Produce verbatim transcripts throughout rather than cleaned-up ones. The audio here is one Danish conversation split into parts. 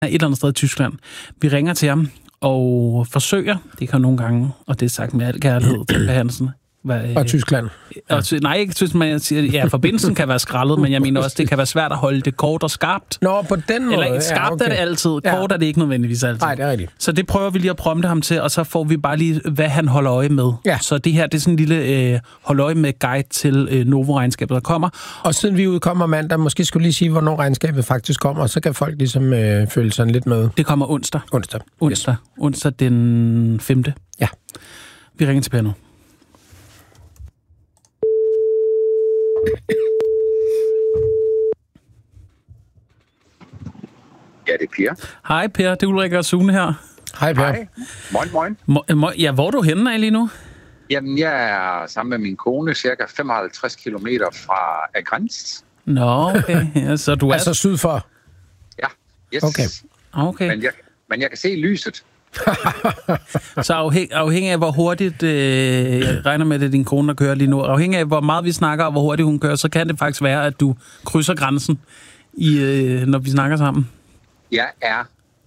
et eller andet sted i Tyskland. Vi ringer til ham og forsøger, det kan nogle gange, og det er sagt med al kærlighed til Per Hansen. Hvad, og Tyskland. Ja. Og, nej, ikke Tyskland, jeg siger, ja, forbindelsen kan være skrællet, men jeg mener også, det kan være svært at holde det kort og skarpt. Nå, på den måde. Eller skarpt ja, okay. er det altid, kort ja. er det ikke nødvendigvis altid. Nej, det er rigtigt. Så det prøver vi lige at prompte ham til, og så får vi bare lige, hvad han holder øje med. Ja. Så det her, det er sådan en lille øh, holde øje med guide til øh, Novo-regnskabet, der kommer. Og siden vi udkommer mandag, måske skulle lige sige, hvornår regnskabet faktisk kommer, så kan folk ligesom øh, føle sig lidt med. Det kommer onsdag. Onsdag. Onsdag. Yes. Onsdag den femte. Ja. Vi ringer til Per nu. Ja, det er Per. Hej Per, det er Ulrik og Sune her. Hej Per. Hej. Moin, moin. Mo- mo- ja, hvor er du henne af lige nu? Jamen, jeg er sammen med min kone cirka femoghalvtreds kilometer fra Agræns. Nå, okay. Ja, så du er... Altså syd for? Ja, yes. Okay. okay. Men, jeg, men jeg kan se lyset. Så afhæng, afhængig af, hvor hurtigt, øh, jeg regner med, det din kone, der kører lige nu, afhængig af, hvor meget vi snakker, og hvor hurtigt hun kører, så kan det faktisk være, at du krydser grænsen, i, øh, når vi snakker sammen. Jeg er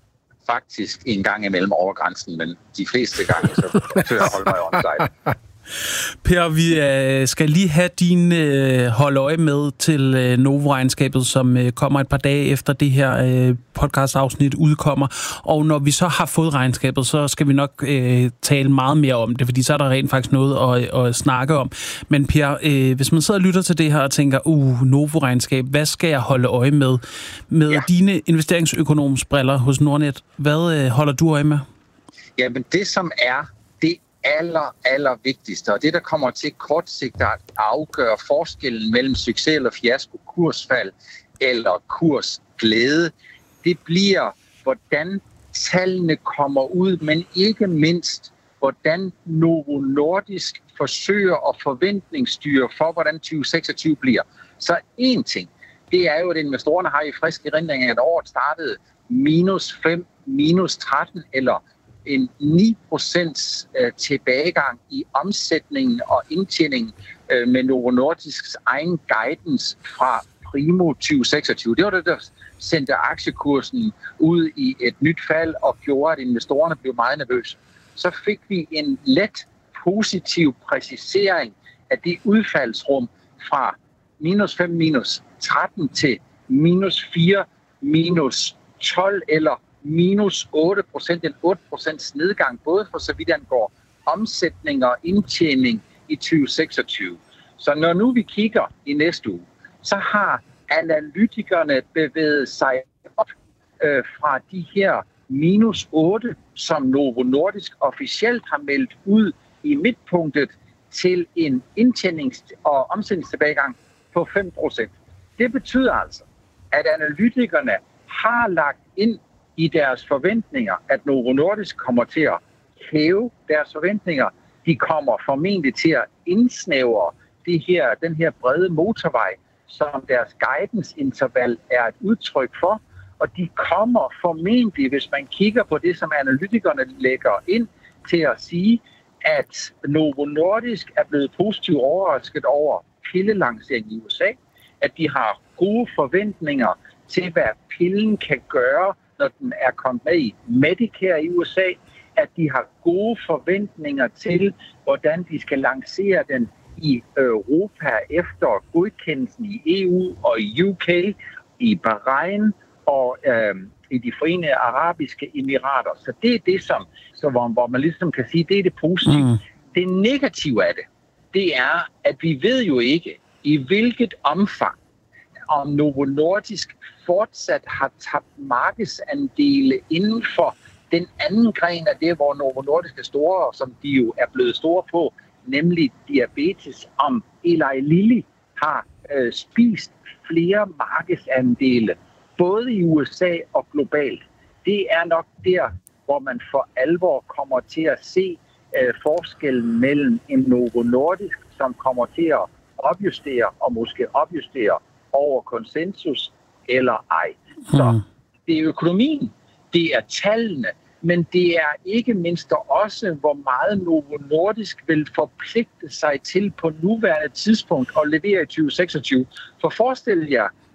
faktisk en gang imellem over grænsen, men de fleste gange, så kører jeg holde mig onside. Per, vi øh, skal lige have din øh, holde øje med til øh, Novo-regnskabet, som øh, kommer et par dage efter det her øh, podcast-afsnit udkommer. Og når vi så har fået regnskabet, så skal vi nok øh, tale meget mere om det, fordi så er der rent faktisk noget at, at snakke om. Men Per, øh, hvis man sidder og lytter til det her og tænker, uh, Novo-regnskab, hvad skal jeg holde øje med? Med ja. dine investeringsøkonomsbriller hos Nordnet, hvad øh, holder du øje med? Jamen det, som er det aller, aller vigtigste, og det, der kommer til kortsigtet at afgøre forskellen mellem succes eller fiasko, kursfald eller kursglæde, det bliver, hvordan tallene kommer ud, men ikke mindst, hvordan Novo Nordisk forsøger at forventningsstyre for, hvordan tyve seksogtyve bliver. Så en ting, det er jo, at investorerne har i friske erindringer, at året startede minus fem, minus tretten eller en ni procent tilbagegang i omsætningen og indtjeningen med Novo Nordisks egen guidance fra primo tyve seksogtyve. Det var det, der sendte aktiekursen ud i et nyt fald og gjorde, at investorerne blev meget nervøse. Så fik vi en let positiv præcisering af det udfaldsrum fra minus fem, minus tretten til minus fire, minus tolv eller minus otte procent, en otte procent nedgang, både for så vidt angår omsætning og indtjening i tyve seksogtyve. Så når nu vi kigger i næste uge, så har analytikerne bevæget sig op øh, fra de her minus otte, som Novo Nordisk officielt har meldt ud i midtpunktet, til en indtjenings- og omsætningstilbagegang på fem procent. Det betyder altså, at analytikerne har lagt ind i deres forventninger, at Novo Nordisk kommer til at hæve deres forventninger. De kommer formentlig til at indsnævre det her, den her brede motorvej, som deres guidance-interval er et udtryk for. Og de kommer formentlig, hvis man kigger på det, som analytikerne lægger ind, til at sige, at Novo Nordisk er blevet positivt overrasket over pillelanceringen i U S A, at de har gode forventninger til, hvad pillen kan gøre, når den er kommet med i Medicare i U S A, at de har gode forventninger til, hvordan de skal lancere den i Europa efter godkendelsen i E U og i U K, i Bahrain og øh, i de Forenede Arabiske Emirater. Så det er det, som, så hvor, hvor man ligesom kan sige, det er det positive. Mm. Det negative af det, det er, at vi ved jo ikke, i hvilket omfang, om Novo Nordisk fortsat har tabt markedsandele inden for den anden gren af det, hvor Novo Nordisk er store, som de jo er blevet store på, nemlig diabetes, om Eli Lilly har øh, spist flere markedsandele, både i U S A og globalt. Det er nok der, hvor man for alvor kommer til at se øh, forskellen mellem en Novo Nordisk, som kommer til at opjustere og måske opjustere over konsensus eller ej. Så det er økonomien, det er tallene, men det er ikke mindst også, hvor meget Novo Nordisk vil forpligte sig til på nuværende tidspunkt at levere i tyve seksogtyve. For forestil jer,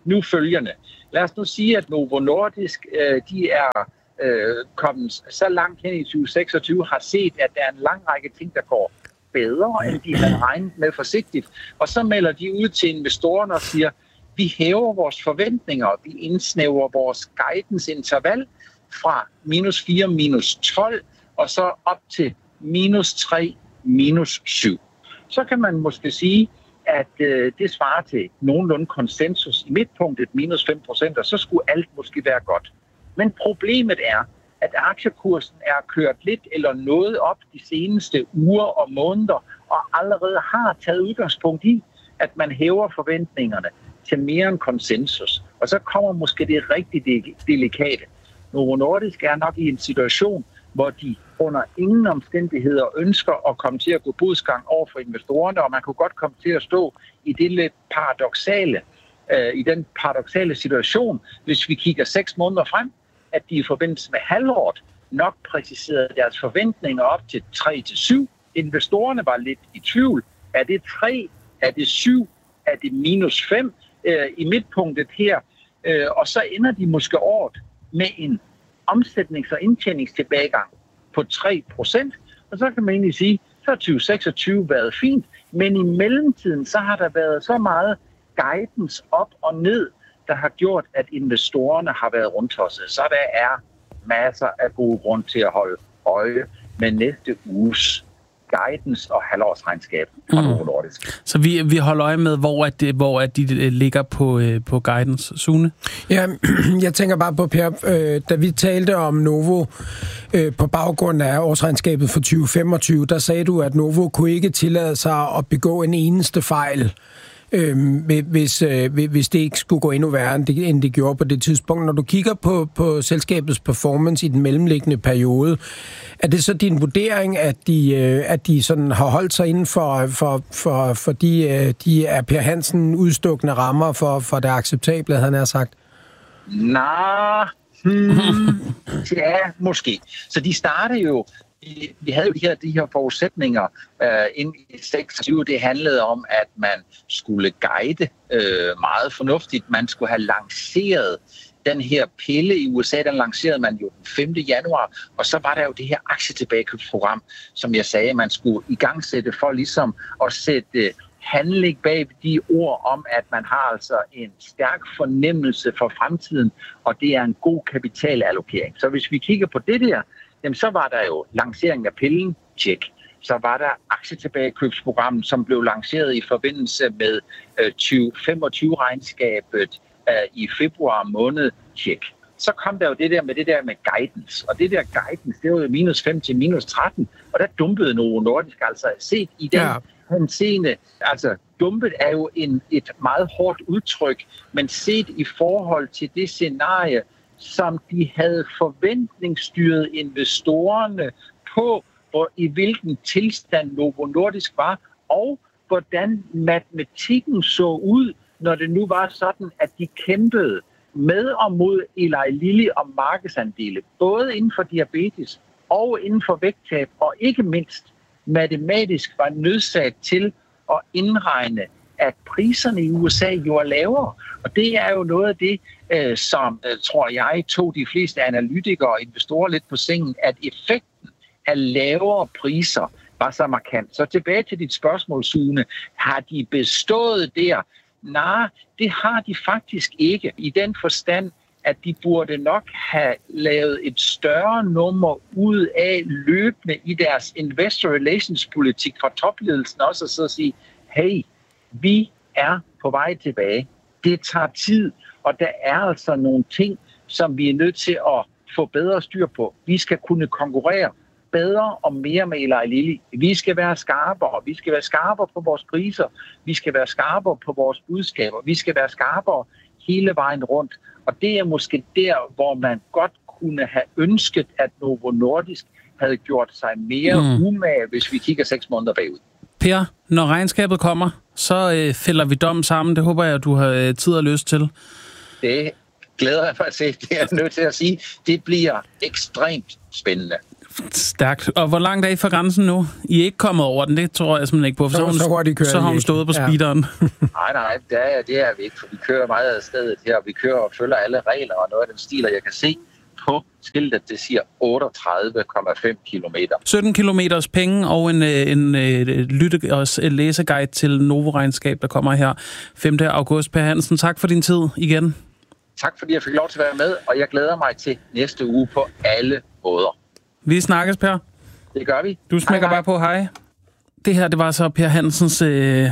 nu følgende. Lad os nu sige, at Novo Nordisk, øh, de er øh, kommet så langt hen i tyve seksogtyve, har set, at der er en lang række ting, der går bedre, end de havde regnet med forsigtigt. Og så melder de ud til investorerne og siger, vi hæver vores forventninger, vi indsnæver vores guidance-interval fra minus fire, minus tolv, og så op til minus tre, minus syv. Så kan man måske sige, at øh, det svarer til nogenlunde konsensus i midtpunktet, minus fem procent, og så skulle alt måske være godt. Men problemet er, at aktiekursen er kørt lidt eller noget op de seneste uger og måneder, og allerede har taget udgangspunkt i, at man hæver forventningerne til mere end konsensus. Og så kommer måske det rigtig delikate. Novo Nordisk er nok i en situation, hvor de under ingen omstændigheder ønsker at komme til at gå bodsgang over for investorerne, og man kunne godt komme til at stå i det lidt paradoksale, øh, i den paradoksale situation, hvis vi kigger seks måneder frem, at de i forbindelse med halvåret nok præciserede deres forventninger op til tre til syv. Investorerne var lidt i tvivl. Er det tre? Er det syv? Er det minus fem øh, i midtpunktet her? Øh, og så ender de måske året med en omsætnings- og indtjeningstilbagegang på tre procent. Og så kan man egentlig sige, så har tyve seksogtyve været fint, men i mellemtiden så har der været så meget guidance op og ned, der har gjort, at investorerne har været rundtosset. Så der er masser af gode grund til at holde øje med næste uges guidance og halvårsregnskab fra Novo Nordisk. Så vi, vi holder øje med, hvor, at det, hvor at de ligger på, på guidance. Sune? Ja, jeg tænker bare på, Per, øh, da vi talte om Novo øh, på baggrund af årsregnskabet for tyve femogtyve, der sagde du, at Novo kunne ikke tillade sig at begå en eneste fejl, øh, hvis, øh, hvis det ikke skulle gå endnu værre, end det, end det gjorde på det tidspunkt. Når du kigger på, på selskabets performance i den mellemliggende periode, er det så din vurdering, at de, at de sådan har holdt sig inden for, for, for, for de, de er Per Hansen udstukne rammer for, for det acceptable, han har sagt? Nej, hmm, ja, måske. Så de startede jo, vi havde jo de her, de her forudsætninger uh, inden i seksogtyve. Det handlede om, at man skulle guide uh, meget fornuftigt. Man skulle have lanceret den her pille i U S A, den lancerede man jo den femte januar, og så var der jo det her aktietilbagekøbsprogram, som jeg sagde, man skulle igangsætte for ligesom at sætte handling bag de ord om, at man har altså en stærk fornemmelse for fremtiden, og det er en god kapitalallokering. Så hvis vi kigger på det der, jamen så var der jo lanceringen af pillen, tjek. Så var der aktietilbagekøbsprogrammet, som blev lanceret i forbindelse med øh, tyve femogtyve-regnskabet i februar måned, tjek. Så kom der jo det der med det der med guidance, og det der guidance, det var jo minus fem til minus tretten, og der dumpede Novo Nordisk altså set i den ja. henseende. Altså, dumpet er jo en, et meget hårdt udtryk, men set i forhold til det scenarie, som de havde forventningsstyret investorerne på, hvor i hvilken tilstand Novo Nordisk var, og hvordan matematikken så ud, når det nu var sådan, at de kæmpede med og mod Eli Lilly om markedsandele, både inden for diabetes og inden for vægttab, og ikke mindst matematisk var nødsat til at indregne, at priserne i U S A jo er lavere. Og det er jo noget af det, øh, som, øh, tror jeg, tog de fleste analytikere og investorer lidt på sengen, at effekten af lavere priser var så markant. Så tilbage til dit spørgsmål, Sune. Har de bestået der? Nej, det har de faktisk ikke, i den forstand, at de burde nok have lavet et større nummer ud af løbende i deres investor relations politik fra topledelsen også, og så at sige, hey, vi er på vej tilbage. Det tager tid, og der er altså nogle ting, som vi er nødt til at få bedre styr på. Vi skal kunne konkurrere bedre og mere med Eli Lilly. Vi skal være skarpere, vi skal være skarpere på vores priser, vi skal være skarpere på vores budskaber, vi skal være skarpere hele vejen rundt. Og det er måske der, hvor man godt kunne have ønsket, at Novo Nordisk havde gjort sig mere mm. umage, hvis vi kigger seks måneder bagud. Per, når regnskabet kommer, så øh, fælder vi dom sammen. Det håber jeg, at du har øh, tid og lyst til. Det glæder jeg mig til. Det er jeg nødt til at sige. Det bliver ekstremt spændende. Stærkt. Og hvor langt er I fra grænsen nu? I er ikke kommet over den, det tror jeg simpelthen ikke på. For så, så, hun, så, så har hun stået på ja. speederen. nej, nej, det er, det er vi ikke, for vi kører meget af stedet her. Vi kører og følger alle regler og noget af den stil, og jeg kan se på skiltet, det siger otteogtredive komma fem kilometer. sytten kilometers penge og en, en, en lytte- og læseguide til Novo-regnskab, der kommer her femte august. Per Hansen, tak for din tid igen. Tak fordi jeg fik lov til at være med, og jeg glæder mig til næste uge på alle måder. Vi snakkes, Per. Det gør vi. Du smækker hej, hej. bare på hej. Det her, det var så Per Hansens... Øh...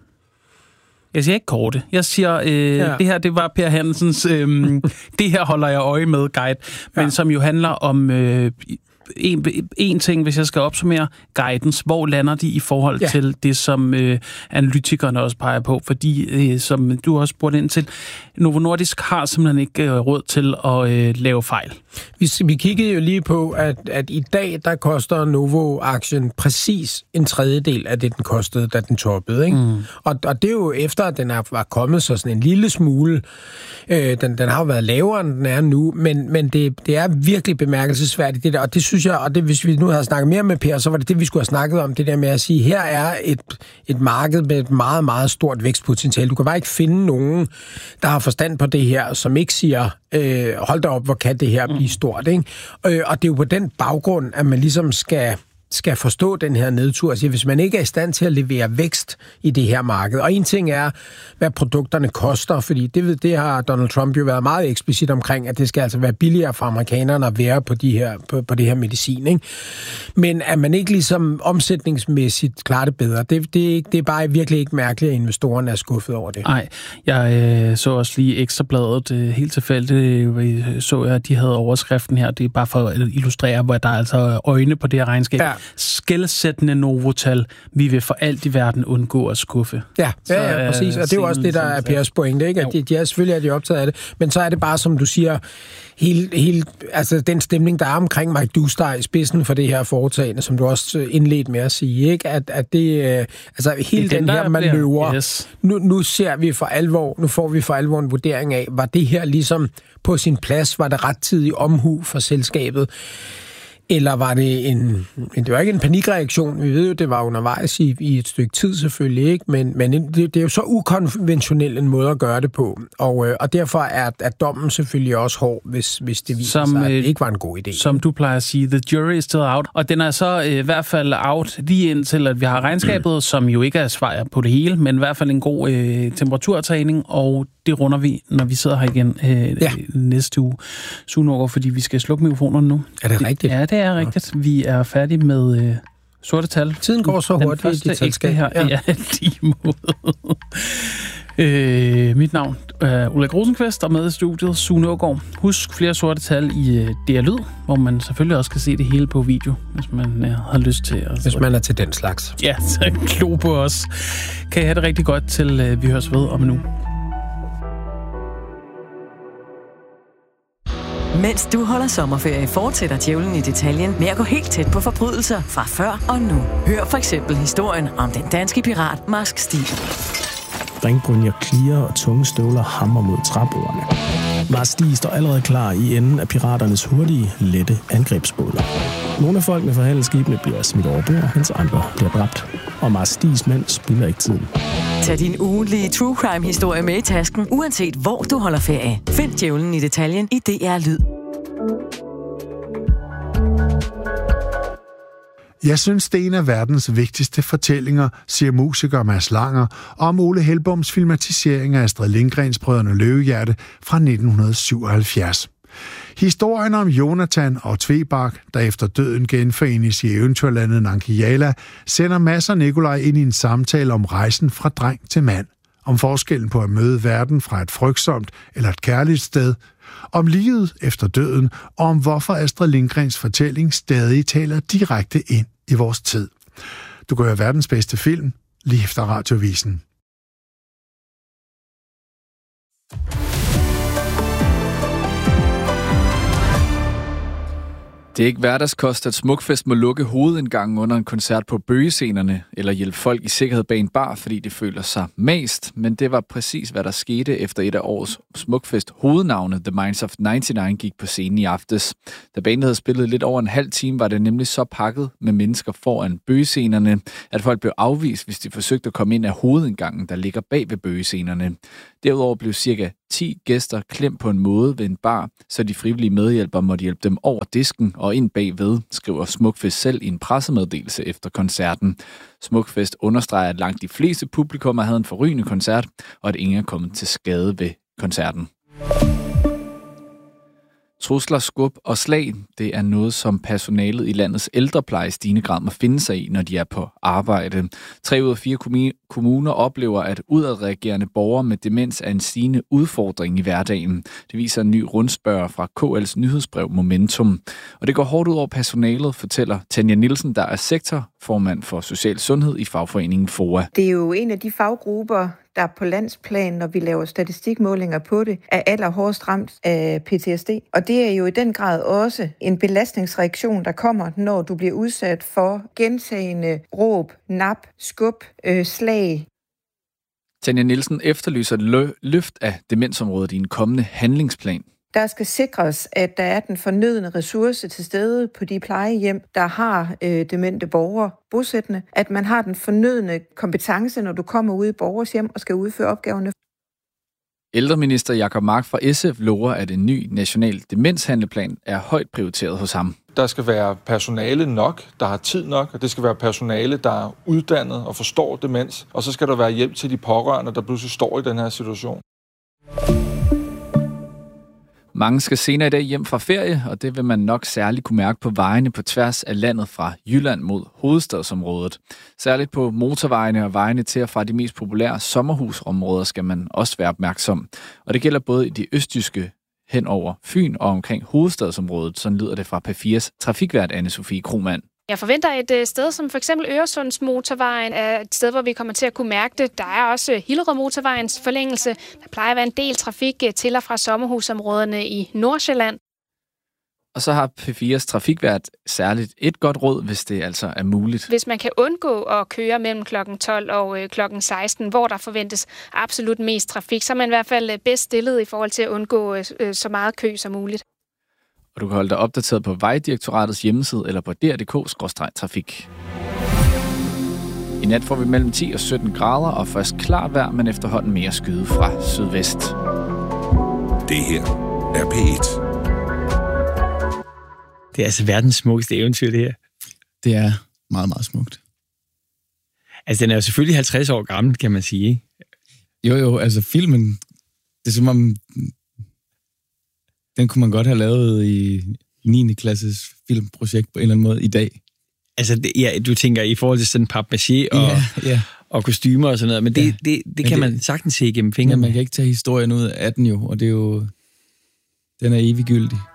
Jeg siger ikke korte. Jeg siger, øh, ja. det her, det var Per Hansens... Øh, det her holder jeg øje med guide, men ja. som jo handler om... Øh, En, en ting, hvis jeg skal opsummere guidance, hvor lander de i forhold ja. til det, som øh, analytikerne også peger på? Fordi, øh, som du også spurgte ind til, Novo Nordisk har simpelthen ikke øh, råd til at øh, lave fejl. Vi, vi kiggede jo lige på, at, at i dag, der koster Novo-aktien præcis en tredjedel af det, den kostede, da den toppede. Ikke? Mm. Og, og det er jo efter, at den er, var kommet så sådan en lille smule. Øh, den, den har jo været lavere, end den er nu, men, men det, det er virkelig bemærkelsesværdigt, det der. Og det synes jeg, og det, hvis vi nu havde snakket mere med Per, så var det det, vi skulle have snakket om, det der med at sige, her er et, et marked med et meget, meget stort vækstpotentiale. Du kan bare ikke finde nogen, der har forstand på det her, som ikke siger, øh, hold da op, hvor kan det her blive stort, ikke? Øh, og det er jo på den baggrund, at man ligesom skal... skal forstå den her nedtur. Altså, hvis man ikke er i stand til at levere vækst i det her marked. Og en ting er, hvad produkterne koster, fordi det, det har Donald Trump jo været meget eksplicit omkring, at det skal altså være billigere for amerikanerne at være på, de her, på, på det her medicin. Ikke? Men at man ikke ligesom omsætningsmæssigt klarer det bedre, det, det, det er bare virkelig ikke mærkeligt, at investorerne er skuffet over det. Nej, jeg øh, så også lige Ekstrabladet øh, helt tilfældigt, øh, så jeg, at de havde overskriften her. Det er bare for at illustrere, hvor der er altså øjne på det her regnskab. Ja. Skelsættende Novotal. Vi vil for alt i verden undgå at skuffe. Ja, ja, ja, præcis. Og det er jo også det, der er Pers pointe, ikke? At de, de er selvfølgelig er de optaget af det. Men så er det bare, som du siger, hele, hele, altså den stemning, der er omkring Mike Dustay i spidsen for det her foretagende, som du også indledte med at sige, ikke? At, at det, altså hele den, den her manøvre, yes. nu, nu ser vi for alvor, nu får vi for alvor en vurdering af, var det her ligesom på sin plads, var det rettidig omhu for selskabet? Eller var det en... Det var ikke en panikreaktion. Vi ved jo, det var undervejs i, i et stykke tid selvfølgelig, ikke? Men, men det, det er jo så ukonventionel en måde at gøre det på. Og, og derfor er, er dommen selvfølgelig også hård, hvis, hvis det viser som, sig, at det ikke var en god idé. Som du plejer at sige, the jury is still out. Og den er så øh, i hvert fald out lige indtil, at vi har regnskabet, mm. som jo ikke er svar på det hele, men i hvert fald en god øh, temperaturtagning, og det runder vi, når vi sidder her igen øh, ja. næste uge. Sunover, fordi vi skal slukke mikrofonerne nu. Er det rigtigt? Ja, det er rigtigt. Vi er færdige med øh, sorte tal. Tiden går så hurtigt i dit selskab. Her. Ja, ja lige måde. øh, mit navn er Ulrik Rosenqvist, og med i studiet Sune Aagaard. Husk flere sorte tal i øh, D R Lyd, hvor man selvfølgelig også kan se det hele på video, hvis man øh, har lyst til. At, hvis man er til den slags. Ja, så klo på os. Kan I have det rigtig godt til øh, vi høres ved om en uge. Mens du holder sommerferie, fortsætter djævlen i detaljen med at gå helt tæt på forbrydelser fra før og nu. Hør for eksempel historien om den danske pirat Marsk Stig. Ringbrynjer klirer og tunge støvler hammer mod træbordene. Marsk Stig står allerede klar i enden af piraternes hurtige, lette angrebsbåder. Nogle af folkene fra handelsskibene bliver smidt over bord, mens andre bliver dræbt. Og Marsk Stigs mænd spilder ikke tiden. Tag din ugentlige true crime-historie med i tasken, uanset hvor du holder ferie. Find djævlen i detaljen i D R Lyd. Jeg synes, det er en af verdens vigtigste fortællinger, siger musiker Mads Langer, om Ole Hellboms filmatisering af Astrid Lindgrens Brødrene Løvehjerte fra nitten syvoghalvfjerds. Historien om Jonathan og Tvebak, der efter døden genforenes i eventyrlandet Nankiala, sender Mads og Nikolaj ind i en samtale om rejsen fra dreng til mand. Om forskellen på at møde verden fra et frygtsomt eller et kærligt sted. Om livet efter døden, og om hvorfor Astrid Lindgrens fortælling stadig taler direkte ind i vores tid. Du kan høre verdens bedste film lige efter Radiovisen. Det er ikke hverdagskost, at Smukfest må lukke hovedindgangen under en koncert på bøgescenerne, eller hjælpe folk i sikkerhed bag en bar, fordi de føler sig mast. Men det var præcis, hvad der skete efter et af årets Smukfest hovednavne, The Minds of nioghalvfems, gik på scenen i aftes. Da bandet havde spillet lidt over en halv time, var det nemlig så pakket med mennesker foran bøgescenerne, at folk blev afvist, hvis de forsøgte at komme ind af hovedindgangen, der ligger bag ved bøgescenerne. Derudover blev cirka ti gæster klemt på en måde ved en bar, så de frivillige medhjælpere måtte hjælpe dem over disken og ind bagved, skriver Smukfest selv i en pressemeddelelse efter koncerten. Smukfest understreger, at langt de fleste publikummer havde en forrygende koncert, og at ingen er kommet til skade ved koncerten. Trusler, skub og slag, det er noget, som personalet i landets ældrepleje i stigende grad må finde sig i, når de er på arbejde. Tre ud af fire kommuner oplever, at udadreagerende borgere med demens er en stigende udfordring i hverdagen. Det viser en ny rundspørg fra K L's nyhedsbrev Momentum. Og det går hårdt ud over personalet, fortæller Tanja Nielsen, der er sektorformand for social sundhed i fagforeningen F O A. Det er jo en af de faggrupper, der på landsplan, når vi laver statistikmålinger på det, er allerhårdest ramt af P T S D. Og det er jo i den grad også en belastningsreaktion, der kommer, når du bliver udsat for gentagende råb, nap, skub, øh, slag. Tanja Nielsen efterlyser et lø- løft af demensområdet i en kommende handlingsplan. Der skal sikres, at der er den fornødne ressource til stede på de plejehjem, der har øh, demente borgere bosættende. At man har den fornødne kompetence, når du kommer ud i borgers hjem og skal udføre opgaverne. Ældreminister Jakob Mark fra S F lover, at en ny national demenshandleplan er højt prioriteret hos ham. Der skal være personale nok, der har tid nok, og det skal være personale, der er uddannet og forstår demens. Og så skal der være hjælp til de pårørende, der pludselig står i den her situation. Mange skal senere i dag hjem fra ferie, og det vil man nok særligt kunne mærke på vejene på tværs af landet fra Jylland mod hovedstadsområdet. Særligt på motorvejene og vejene til og fra de mest populære sommerhusområder skal man også være opmærksom. Og det gælder både i de østjyske hen over Fyn og omkring hovedstadsområdet, sådan lyder det fra P fires trafikvært Anne-Sophie Krohmann. Jeg forventer et sted som for eksempel Øresundsmotorvejen er et sted, hvor vi kommer til at kunne mærke det. Der er også Hillerød-motorvejens forlængelse. Der plejer at være en del trafik til og fra sommerhusområderne i Nordsjælland. Og så har P fires trafikvært særligt et godt råd, hvis det altså er muligt. Hvis man kan undgå at køre mellem klokken tolv og klokken seksten, hvor der forventes absolut mest trafik, så er man i hvert fald bedst stillet i forhold til at undgå så meget kø som muligt. Og du kan holde dig opdateret på Vejdirektoratets hjemmeside eller på d r punktum d k skråstreg trafik. I nat får vi mellem ti og sytten grader og først klart vejr, men efterhånden mere skyde fra sydvest. Det her er P et. Det er altså verdens smukkeste eventyr, det her. Det er meget, meget smukt. Altså, den er jo selvfølgelig halvtreds år gammel, kan man sige, ikke? Jo, jo, altså filmen, det er som om, den kunne man godt have lavet i niende klasses filmprojekt på en eller anden måde i dag. Altså, det, ja, du tænker i forhold til sådan papier-mâché og, ja, ja. og kostymer og sådan noget, men det, ja. det, det, det kan det, man sagtens se igennem fingrene. Ja, man kan ikke tage historien ud af den jo, og det er jo, den er eviggyldig.